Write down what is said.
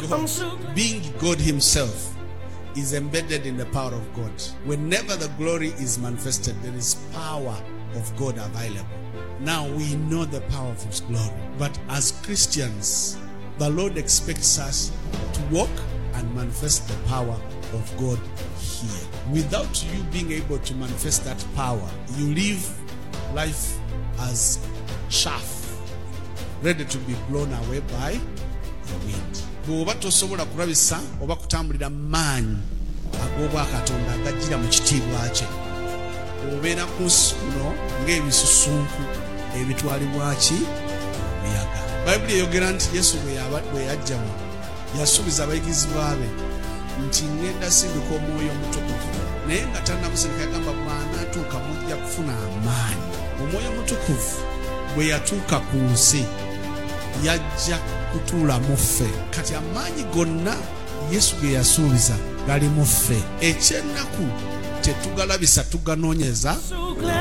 God, being God himself, is embedded in the power of God. Whenever the glory is manifested, there is power of God available. Now we know the power of his glory. But as Christians, the Lord expects us to walk and manifest the power of God here. Without you being able to manifest that power, you live life as chaff, ready to be blown away by the wind. Bw'oba tosobola kulabisa oba kutambulira maanyi ag'obwakatonda agajjira mu kitiibwa kye, obeera ku nsi kuno ng'ebisusunku ebitwalibwa ki muyaga. Bayibuli eyogera nti Yesu bwe yajja yasuubiza abayigirizwa be nti ngenda sindika omwoyo omutukuvu, naye nga tannamusindika yagamba bw'anaatuuka mujja kufuna amaanyi. Omwoyo omutukuvu bwe yatuuka ku nsi yajja kutuula mu ffe. Kati amaanyi gonna Yesu ge yasuubiza gali mu ffe. Ekyennaku tetugalabisa, tuganoonyeza